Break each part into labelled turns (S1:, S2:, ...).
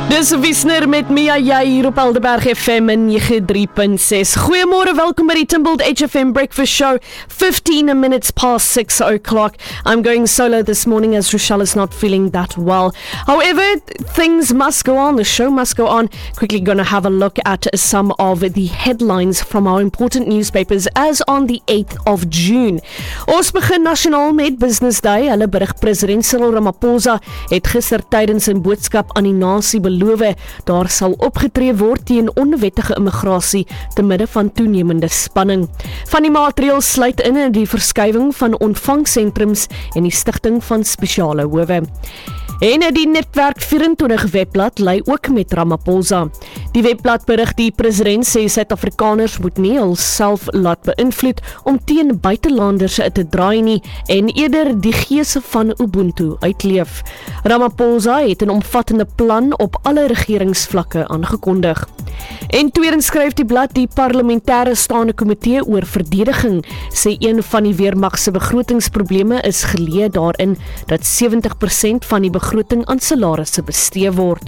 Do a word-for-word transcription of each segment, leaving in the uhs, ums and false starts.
S1: Dis Wiesner met Mia Jy hier op Alderberg F M ninety three point six. Goeiemôre, welkom by die Timbled H F M Breakfast Show. fifteen minutes past six o'clock. I'm going solo this morning as Rochelle is not feeling that well. However, things must go on. The show must go on. Quickly going to have a look at some of the headlines from our important newspapers as on the eighth of June. Ons begin nasionaal met Business Day. Hulle berig president Cyril Ramaphosa het gister tydens 'n boodskap aan die nasie beloof daar sal opgetree word teen onwettige immigrasie te midde van toenemende spanning. Van die maatreëls sluit in die verskywing van ontvangsentrums en die stigting van spesiale howe. En die Netwerk vyf-en-twintig webblad lei ook met Ramaphosa. Die webblad berig die president sê Suid-Afrikaners moet nie hulself laat beïnvloed om teen buitelanders te draai nie en eerder die gees van Ubuntu uitleef. Ramaphosa het 'n omvattende plan op alle regeringsvlakke aangekondig. En tweedens skryf die blad die parlementêre staande komitee oor verdediging sê een van die weermag se begrotingsprobleme is geleë daarin dat seventy percent van die begroting aan salarisse bestee word.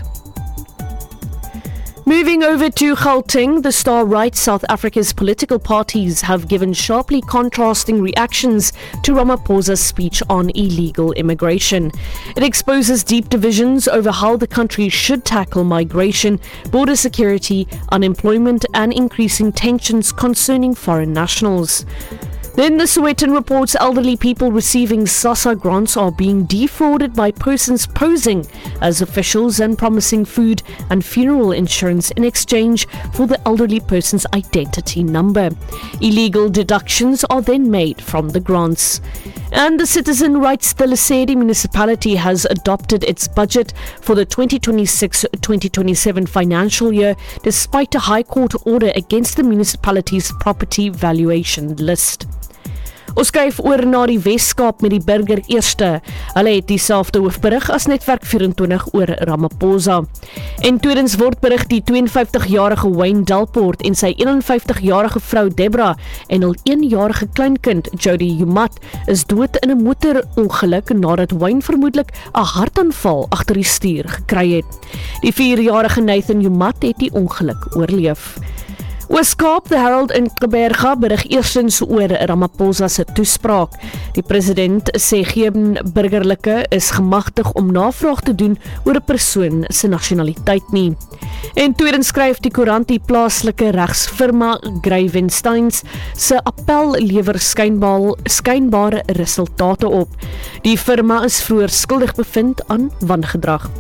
S1: Moving over to Gauteng, the Star writes South Africa's political parties have given sharply contrasting reactions to Ramaphosa's speech on illegal immigration. It exposes deep divisions over how the country should tackle migration, border security, unemployment, and increasing tensions concerning foreign nationals. Then the Sowetan reports elderly people receiving SASSA grants are being defrauded by persons posing as officials and promising food and funeral insurance in exchange for the elderly person's identity number. Illegal deductions are then made from the grants. And the Citizen writes the Lesedi municipality has adopted its budget for the twenty twenty-six twenty twenty-seven financial year despite a High Court order against the municipality's property valuation list. Ons kyk oor na die Weskaap met die Burger Eerste. Hulle het dieselfde hoofberig as Netwerk vyf-en-twintig oor Ramaphosa. En tweedens word berig die two-and-fifty-jarige Wayne Delport en sy one-and-fifty-jarige vrou Deborah en hul one-jarige kleinkind Jody Jumat is dood in 'n motorongeluk nadat Wayne vermoedelik 'n hartaanval agter die stuur gekry het. Die vier-jarige Nathan Jumat het die ongeluk oorleef. Weskaap, the Herald in Gqeberha berig eerstens oor Ramaphosa se toespraak. Die president sê geen burgerlike is gemagtig om navraag te doen oor 'n persoon se nasionaliteit nie. En tweedens skryf die koerant die plaaslike regsfirma Gravensteins se appel lewer skynbaar skynbare resultate op. Die firma is vroeër skuldig bevind aan wangedrag.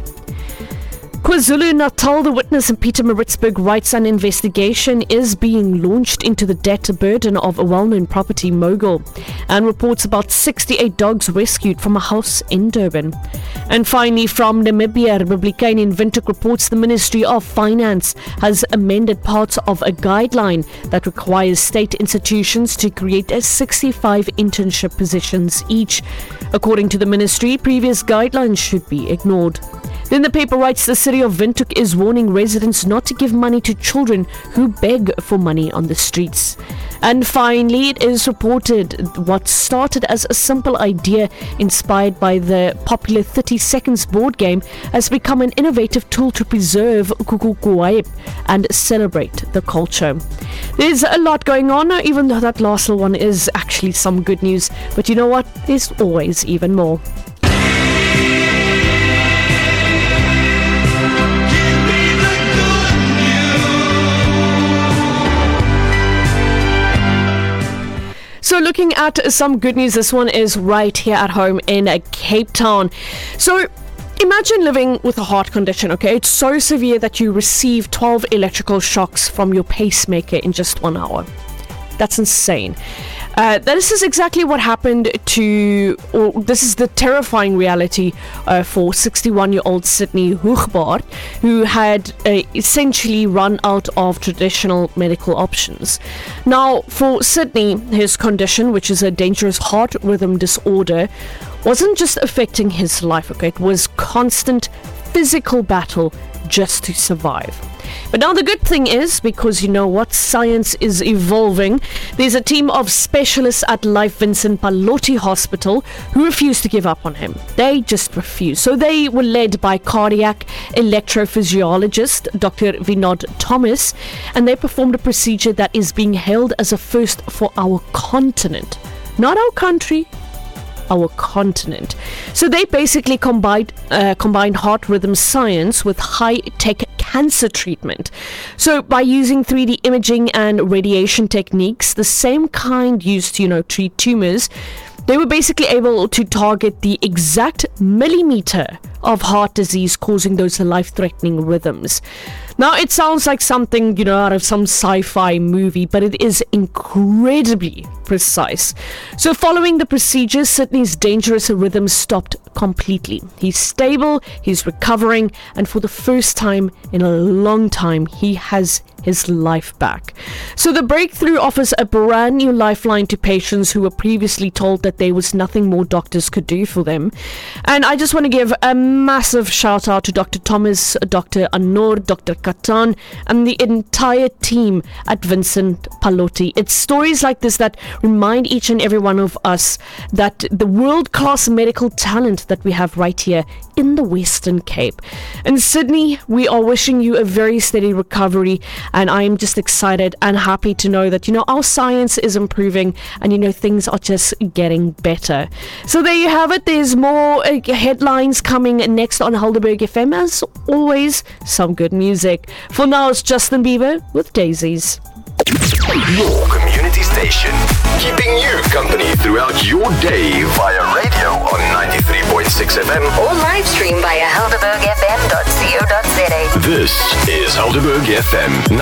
S1: KwaZulu-Natal, the witness in Pietermaritzburg writes an investigation is being launched into the debt burden of a well-known property mogul and reports about sixty-eight dogs rescued from a house in Durban. And finally, from Namibia, Republican in Windhoek reports the Ministry of Finance has amended parts of a guideline that requires state institutions to create a sixty-five internship positions each. According to the ministry, previous guidelines should be ignored. Then the paper writes the city of Windhoek is warning residents not to give money to children who beg for money on the streets. And finally, it is reported what started as a simple idea inspired by the popular thirty seconds board game has become an innovative tool to preserve Kukukuaip and celebrate the culture. There's a lot going on, even though that last little one is actually some good news. But you know what? There's always even more. So looking at some good news, this one is right here at home in Cape Town. So imagine living with a heart condition, okay? It's so severe that you receive twelve electrical shocks from your pacemaker in just one hour. That's insane. Uh, this is exactly what happened to, or this is the terrifying reality uh, for sixty-one-year-old Sydney Hoogbaard, who had uh, essentially run out of traditional medical options. Now, for Sydney, his condition, which is a dangerous heart rhythm disorder, wasn't just affecting his life, okay? It was constant physical battle just to survive. But now the good thing is, because you know what, science is evolving, there's a team of specialists at Life Vincent Pallotti Hospital who refused to give up on him. They just refused. So they were led by cardiac electrophysiologist Doctor Vinod Thomas, and they performed a procedure that is being hailed as a first for our continent. Not our country, our continent. So they basically combined uh, combined heart rhythm science with high-tech cancer treatment. So by using three D imaging and radiation techniques, the same kind used to, you know, treat tumors, they were basically able to target the exact millimeter of heart disease causing those life-threatening rhythms. Now, it sounds like something, you know, out of some sci-fi movie, but it is incredibly precise. So following the procedure, Sydney's dangerous rhythms stopped completely. He's stable, he's recovering, and for the first time in a long time, he has his life back. So the breakthrough offers a brand new lifeline to patients who were previously told that there was nothing more doctors could do for them. And I just want to give a massive shout out to Doctor Thomas, Doctor Anor, Doctor Katan, and the entire team at Vincent Pallotti. It's stories like this that remind each and every one of us that the world-class medical talent that we have right here in the Western Cape. In Sydney, we are wishing you a very steady recovery, and I am just excited and happy to know that, you know, our science is improving and, you know, things are just getting better. So there you have it. There's more uh, headlines coming next on Helderberg F M. As always, some good music. For now, it's Justin Bieber with Daisies.
S2: Your community station, keeping you company throughout your day via radio on ninety-three point six F M
S3: or live stream via helderberg f m dot co dot za.
S2: This is Helderberg F M.